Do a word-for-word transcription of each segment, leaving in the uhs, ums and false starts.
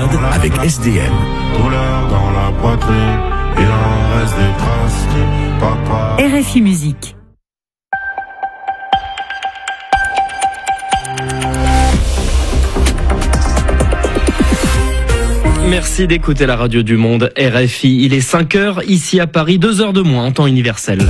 Riyad avec S D M. Douleur dans la poitrine, il en reste des traces. Papa. R F I Musique. Merci d'écouter la radio du monde, R F I. Il est cinq heures, ici à Paris, deux heures de moins en temps universel.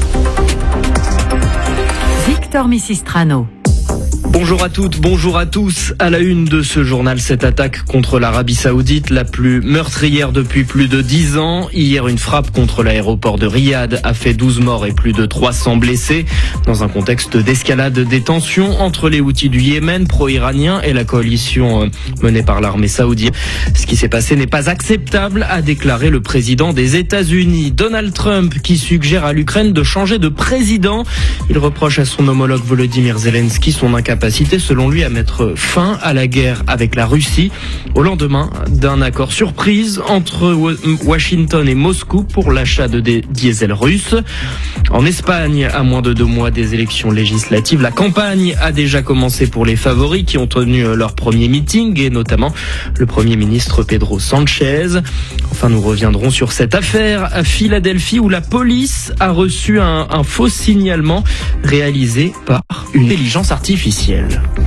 Victor Missistrano. Bonjour à toutes, bonjour à tous. À la une de ce journal, cette attaque contre l'Arabie Saoudite, la plus meurtrière depuis plus de dix ans. Hier, une frappe contre l'aéroport de Riyad a fait douze morts et plus de trois cents blessés. Dans un contexte d'escalade des tensions entre les Houthis du Yémen, pro-iraniens, et la coalition menée par l'armée saoudienne. Ce qui s'est passé n'est pas acceptable, a déclaré le président des États-Unis, Donald Trump, qui suggère à l'Ukraine de changer de président. Il reproche à son homologue Volodymyr Zelensky son incapacité selon lui à mettre fin à la guerre avec la Russie au lendemain d'un accord surprise entre Washington et Moscou pour l'achat de des diesels russes. En Espagne, à moins de deux mois des élections législatives, la campagne a déjà commencé pour les favoris qui ont tenu leur premier meeting et notamment le Premier ministre Pedro Sanchez. Enfin, nous reviendrons sur cette affaire à Philadelphie où la police a reçu un, un faux signalement réalisé par une intelligence artificielle.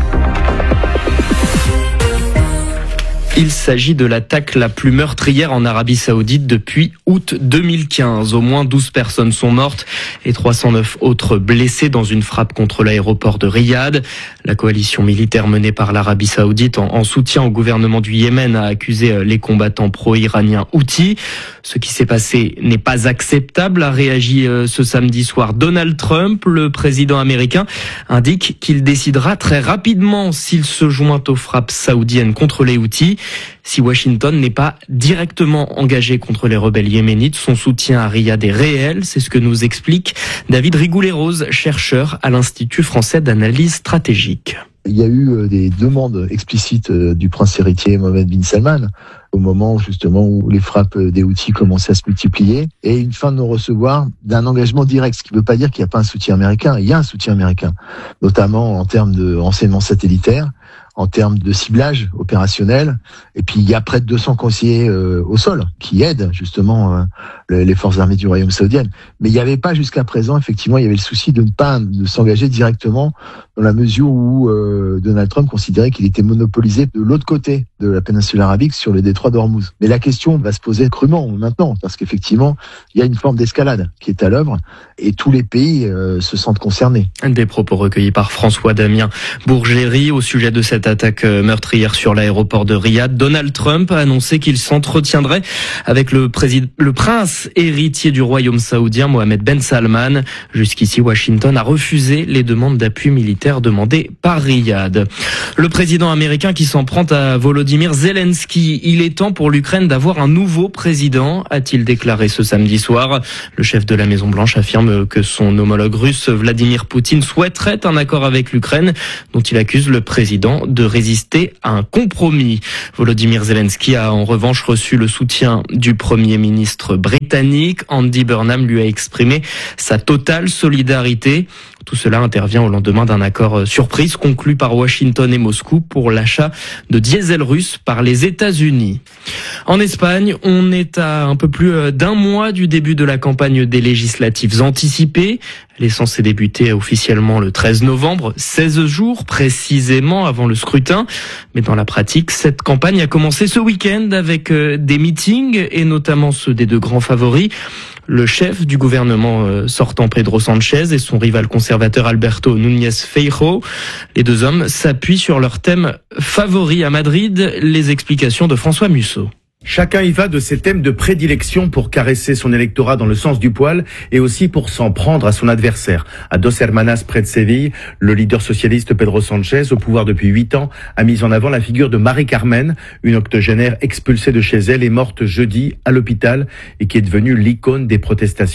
Il s'agit de l'attaque la plus meurtrière en Arabie Saoudite depuis août deux mille quinze. Au moins douze personnes sont mortes et trois cent neuf autres blessées dans une frappe contre l'aéroport de Riyad. La coalition militaire menée par l'Arabie Saoudite en, en soutien au gouvernement du Yémen a accusé les combattants pro-iraniens Houthis. Ce qui s'est passé n'est pas acceptable, a réagi ce samedi soir Donald Trump. Le président américain indique qu'il décidera très rapidement s'il se joint aux frappes saoudiennes contre les Houthis. Si Washington n'est pas directement engagé contre les rebelles yéménites, son soutien à Riyad est réel. C'est ce que nous explique David Rigoulet-Rose, chercheur à l'Institut français d'analyse stratégique. Il y a eu des demandes explicites du prince héritier Mohammed bin Salman au moment justement où les frappes des Houthis commençaient à se multiplier et une fin de non-recevoir d'un engagement direct, ce qui ne veut pas dire qu'il n'y a pas un soutien américain. Il y a un soutien américain, notamment en termes de renseignement satellitaire, en termes de ciblage opérationnel. Et puis, il y a près de deux cents conseillers euh, au sol qui aident justement euh, les forces armées du Royaume saoudien. Mais il n'y avait pas jusqu'à présent, effectivement, il y avait le souci de ne pas de s'engager directement dans la mesure où euh, Donald Trump considérait qu'il était monopolisé de l'autre côté de la péninsule arabique sur le détroit d'Ormuz. Mais la question va se poser crûment maintenant, parce qu'effectivement, il y a une forme d'escalade qui est à l'œuvre et tous les pays euh, se sentent concernés. Des propos recueillis par François-Damien Bourgéry au sujet de cette attaque meurtrière sur l'aéroport de Riyad. Donald Trump a annoncé qu'il s'entretiendrait avec le, président, le prince héritier du royaume saoudien, Mohammed Ben Salman. Jusqu'ici, Washington a refusé les demandes d'appui militaire demandées par Riyad. Le président américain qui s'en prend à Volodymyr Zelensky. Il est temps pour l'Ukraine d'avoir un nouveau président, a-t-il déclaré ce samedi soir. Le chef de la Maison-Blanche affirme que son homologue russe, Vladimir Poutine, souhaiterait un accord avec l'Ukraine, dont il accuse le président de résister à un compromis. Volodymyr Zelensky a en revanche reçu le soutien du Premier ministre britannique. Andy Burnham lui a exprimé sa totale solidarité. Tout cela intervient au lendemain d'un accord surprise conclu par Washington et Moscou pour l'achat de diesel russe par les États-Unis. En Espagne, on est à un peu plus d'un mois du début de la campagne des législatives anticipées. Elle est censée débuter officiellement le treize novembre, seize jours précisément avant le scrutin. Mais dans la pratique, cette campagne a commencé ce week-end avec des meetings et notamment ceux des deux grands favoris. Le chef du gouvernement sortant, Pedro Sanchez, et son rival conservateur Alberto Núñez Feijóo. Les deux hommes s'appuient sur leur thème favori à Madrid. Les explications de François Musso. Chacun y va de ses thèmes de prédilection pour caresser son électorat dans le sens du poil et aussi pour s'en prendre à son adversaire. À Dos Hermanas, près de Séville, le leader socialiste Pedro Sanchez, au pouvoir depuis huit ans, a mis en avant la figure de Marie-Carmen, une octogénaire expulsée de chez elle et morte jeudi à l'hôpital et qui est devenue l'icône des protestations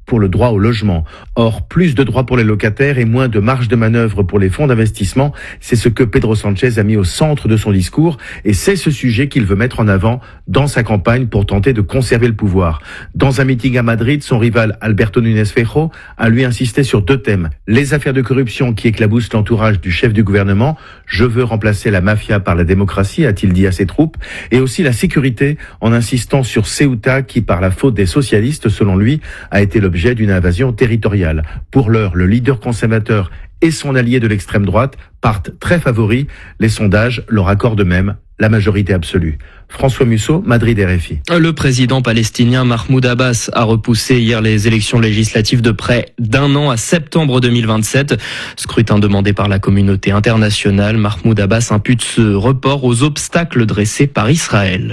pour le droit au logement. Or, plus de droits pour les locataires et moins de marge de manœuvre pour les fonds d'investissement, c'est ce que Pedro Sanchez a mis au centre de son discours et c'est ce sujet qu'il veut mettre en avant dans sa campagne pour tenter de conserver le pouvoir. Dans un meeting à Madrid, son rival Alberto Núñez Feijóo a lui insisté sur deux thèmes. Les affaires de corruption qui éclaboussent l'entourage du chef du gouvernement. Je veux remplacer la mafia par la démocratie, a-t-il dit à ses troupes. Et aussi la sécurité en insistant sur Ceuta qui, par la faute des socialistes, selon lui, a été l'objet d'une invasion territoriale. Pour l'heure, le leader conservateur et son allié de l'extrême droite partent très favoris. Les sondages leur accordent même la majorité absolue. François Musso, Madrid R F I. Le président palestinien Mahmoud Abbas a repoussé hier les élections législatives de près d'un an à septembre deux mille vingt-sept. Scrutin demandé par la communauté internationale. Mahmoud Abbas impute ce report aux obstacles dressés par Israël.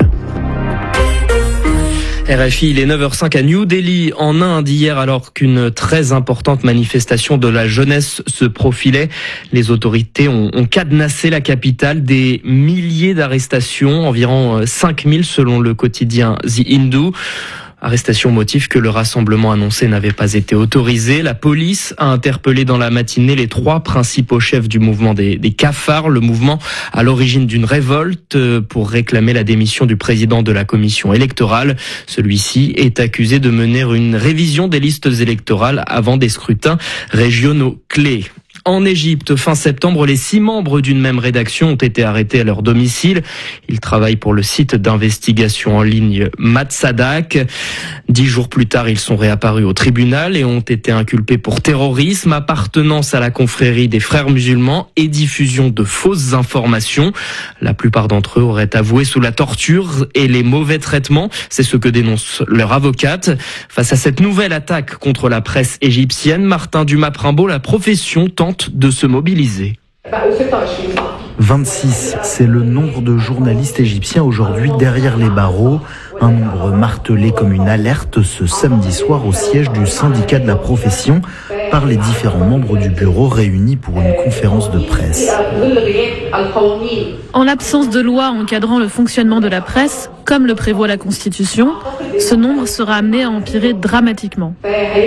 R F I, il est neuf heures cinq à New Delhi, en Inde, hier, alors qu'une très importante manifestation de la jeunesse se profilait. Les autorités ont, ont cadenassé la capitale, des milliers d'arrestations, environ cinq mille selon le quotidien The Hindu. Arrestation au motif que le rassemblement annoncé n'avait pas été autorisé. La police a interpellé dans la matinée les trois principaux chefs du mouvement des, des cafards, le mouvement à l'origine d'une révolte pour réclamer la démission du président de la commission électorale. Celui-ci est accusé de mener une révision des listes électorales avant des scrutins régionaux clés. En Égypte, fin septembre, les six membres d'une même rédaction ont été arrêtés à leur domicile. Ils travaillent pour le site d'investigation en ligne Matsadak. Dix jours plus tard, ils sont réapparus au tribunal et ont été inculpés pour terrorisme, appartenance à la confrérie des frères musulmans et diffusion de fausses informations. La plupart d'entre eux auraient avoué sous la torture et les mauvais traitements. C'est ce que dénonce leur avocate. Face à cette nouvelle attaque contre la presse égyptienne, Martin Dumas-Primbaud, la profession tente de se mobiliser. vingt-six, c'est le nombre de journalistes égyptiens aujourd'hui derrière les barreaux. Un nombre martelé comme une alerte ce samedi soir au siège du syndicat de la profession par les différents membres du bureau réunis pour une conférence de presse. En l'absence de loi encadrant le fonctionnement de la presse, comme le prévoit la Constitution, ce nombre sera amené à empirer dramatiquement.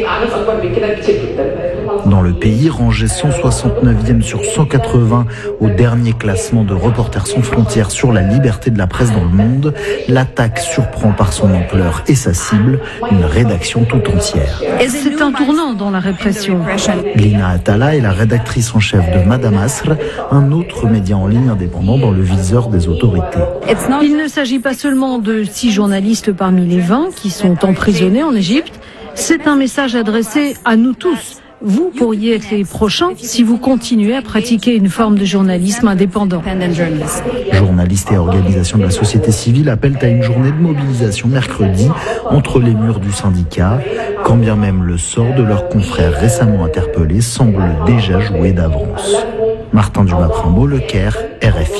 Dans le pays, rangé cent soixante-neuvième sur cent quatre-vingts au dernier classement de Reporters sans frontières sur la liberté de la presse dans le monde, l'attaque surprend par son ampleur et sa cible, une rédaction tout entière. C'est un tournant dans la répression. Lina Atala est la rédactrice en chef de Madame Asr, un autre média en ligne indépendant dans le viseur des autorités. Il ne s'agit pas seulement de six journalistes parmi les vingt qui sont emprisonnés en Égypte, c'est un message adressé à nous tous. Vous pourriez être les prochains si vous continuez à pratiquer une forme de journalisme indépendant. Journalistes et organisations de la société civile appellent à une journée de mobilisation mercredi entre les murs du syndicat, quand bien même le sort de leurs confrères récemment interpellés semble déjà joué d'avance. Martin Dumas-Primbaud, Le Caire, R F I.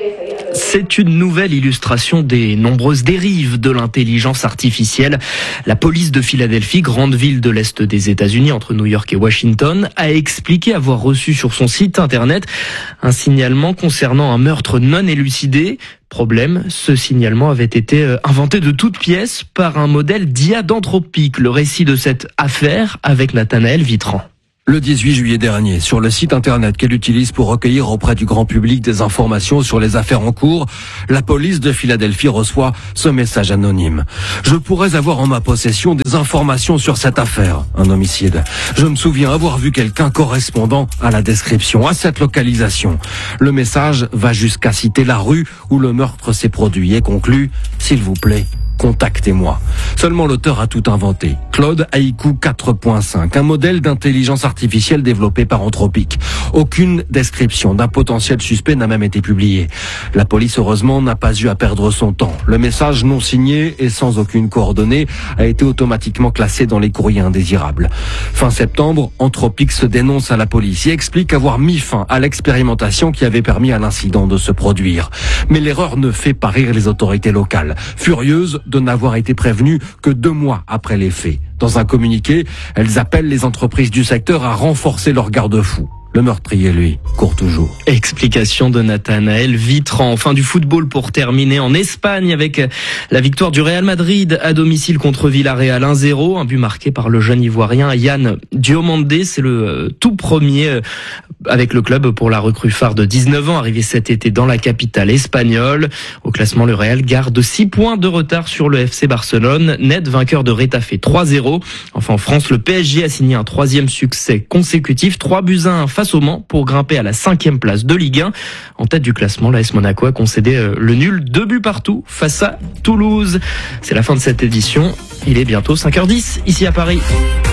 C'est une nouvelle illustration des nombreuses dérives de l'intelligence artificielle. La police de Philadelphie, grande ville de l'Est des États-Unis, entre New York et Washington, a expliqué avoir reçu sur son site internet un signalement concernant un meurtre non élucidé. Problème, ce signalement avait été inventé de toutes pièces par un modèle d'I A d'Anthropic. Le récit de cette affaire avec Nathanaël Vitran. Le dix-huit juillet dernier, sur le site internet qu'elle utilise pour recueillir auprès du grand public des informations sur les affaires en cours, la police de Philadelphie reçoit ce message anonyme. Je pourrais avoir en ma possession des informations sur cette affaire, un homicide. Je me souviens avoir vu quelqu'un correspondant à la description, à cette localisation. Le message va jusqu'à citer la rue où le meurtre s'est produit et conclut, s'il vous plaît, contactez-moi. Seulement l'auteur a tout inventé. Claude Haïku quatre point cinq, un modèle d'intelligence artificielle développé par Anthropic. Aucune description d'un potentiel suspect n'a même été publiée. La police, heureusement, n'a pas eu à perdre son temps. Le message non signé et sans aucune coordonnée a été automatiquement classé dans les courriers indésirables. Fin septembre, Anthropic se dénonce à la police et explique avoir mis fin à l'expérimentation qui avait permis à l'incident de se produire. Mais l'erreur ne fait pas rire les autorités locales, furieuses de n'avoir été prévenues que deux mois après les faits. Dans un communiqué, elles appellent les entreprises du secteur à renforcer leurs garde-fous. Le meurtrier, lui, court toujours. Explication de Nathanaël Vitran. Fin du football pour terminer en Espagne avec la victoire du Real Madrid à domicile contre Villarreal un zéro. Un but marqué par le jeune Ivoirien Yann Diomandé. C'est le tout premier avec le club pour la recrue phare de dix-neuf ans, arrivé cet été dans la capitale espagnole. Au classement, le Real garde six points de retard sur le F C Barcelone, net vainqueur de Retafe trois zéro. Enfin, en France, le P S G a signé un troisième succès consécutif, trois buts à un face au Mans pour grimper à la cinquième place de Ligue un. En tête du classement, l'A S Monaco a concédé le nul, deux buts partout face à Toulouse. C'est la fin de cette édition. Il est bientôt cinq heures dix ici à Paris.